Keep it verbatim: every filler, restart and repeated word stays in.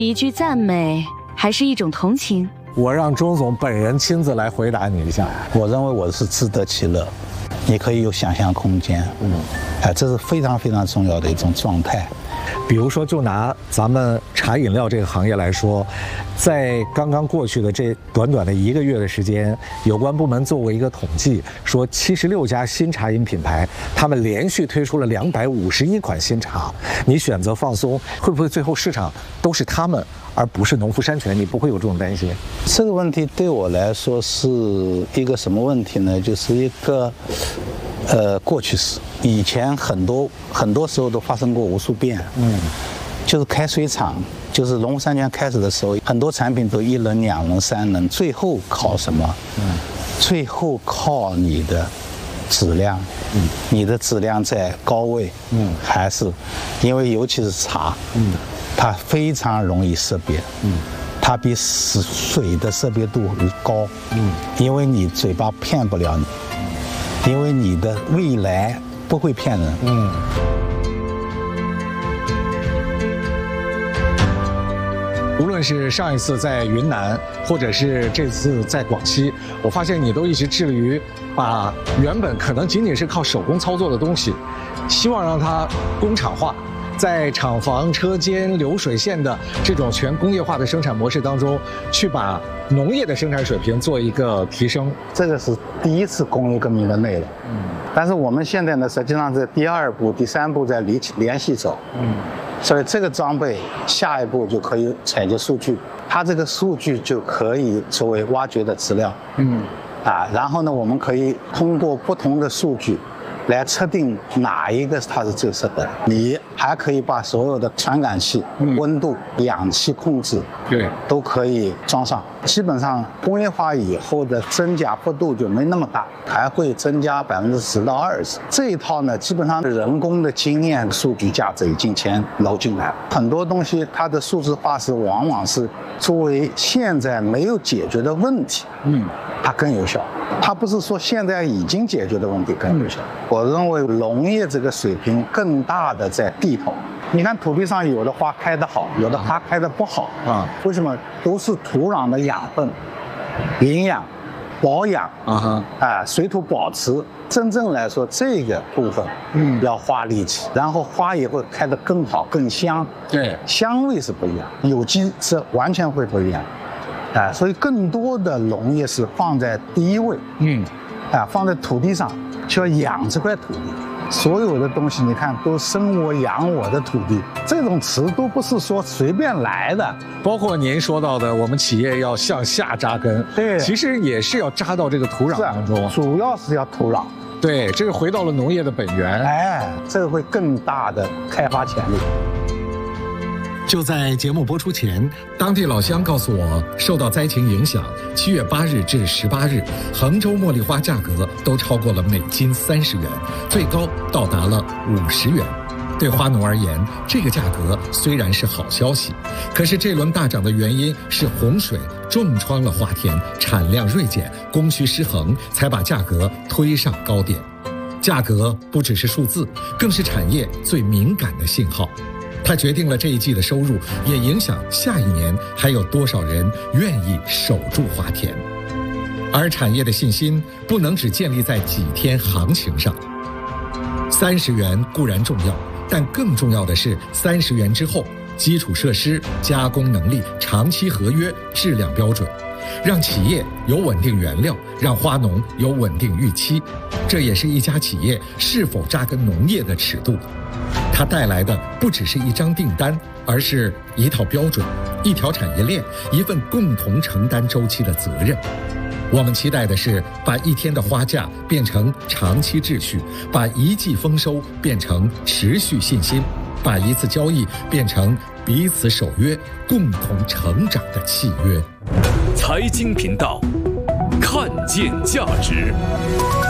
一句赞美，还是一种同情？ 我让钟总本人亲自来回答你一下。 我认为我是自得其乐，你可以有想象空间，嗯，哎，这是非常非常重要的一种状态。 比如说，就拿咱们茶饮料这个行业来说，在刚刚过去的这短短的一个月的时间，有关部门做过一个统计，说七十六家新茶饮品牌，他们连续推出了两百五十一款新茶。你选择放松，会不会最后市场都是他们，而不是农夫山泉？你不会有这种担心？ 这个问题对我来说是一个什么问题呢？就是一个呃过去式。以前很多很多时候都发生过无数遍，嗯，就是开水厂，就是农夫山泉开始的时候，很多产品都一轮、两轮、三轮，最后靠什么？嗯，最后靠你的质量，嗯，你的质量在高位，嗯，还是因为尤其是茶，嗯，它非常容易识别，嗯，它比水的识别度高，嗯，因为你嘴巴骗不了你，因为你的未来不会骗人，嗯。 无论是上一次在云南，或者是这次在广西，我发现你都一直致力于把原本可能仅仅是靠手工操作的东西，希望让它工厂化，在厂房、车间、流水线的这种全工业化的生产模式当中，去把农业的生产水平做一个提升。 这个是第一次工业革命的内容，嗯，但是我们现在呢，实际上在第二步、第三步在联联系走，嗯。所以这个装备下一步就可以采集数据，它这个数据就可以作为挖掘的资料，嗯，啊，然后呢，我们可以通过不同的数据来测定哪一个它是最适合的。你还可以把所有的传感器、嗯、温度、氧气控制，对，都可以装上。基本上工业化以后的增加幅度就没那么大，还会增加百分之十到二十。这一套呢，基本上人工的经验数据价值已经全揉进来了。很多东西它的数字化是往往是作为现在没有解决的问题，嗯，它更有效。它不是说现在已经解决的问题更有效。我认为农业这个水平更大的在地头。你看土地上有的花开得好，有的花开得不好啊，为什么？都是土壤的养分、营养、保养啊，啊，水土保持。真正来说，这个部分嗯要花力气，然后花也会开得更好、更香。对，香味是不一样，有机是完全会不一样。啊，所以更多的农业是放在第一位，嗯，啊，放在土地上，就要养这块土地。所有的东西，你看，都生我养我的土地，这种词都不是说随便来的。 包括您说到的，我们企业要向下扎根，对，其实也是要扎到这个土壤当中， 主要是要土壤。 对，这个回到了农业的本源， 哎，这个会更大的开发潜力。 就在节目播出前，当地老乡告诉我，受到灾情影响，七月八日至十八日，衡州茉莉花价格都超过了每斤三十元，最高到达了五十元。对花农而言，这个价格虽然是好消息，可是这轮大涨的原因是洪水重创了花田，产量锐减，供需失衡，才把价格推上高点。价格不只是数字，更是产业最敏感的信号。它决定了这一季的收入，也影响下一年还有多少人愿意守住花田。而产业的信心不能只建立在几天行情上。三十元固然重要，但更重要的是三十元之后，基础设施、加工能力、长期合约、质量标准，让企业有稳定原料，让花农有稳定预期。这也是一家企业是否扎根农业的尺度。它带来的不只是一张订单，而是一套标准，一条产业链，一份共同承担周期的责任。我们期待的是把一天的花价变成长期秩序，把一季丰收变成持续信心，把一次交易变成彼此守约、共同成长的契约。 财经频道，看见价值。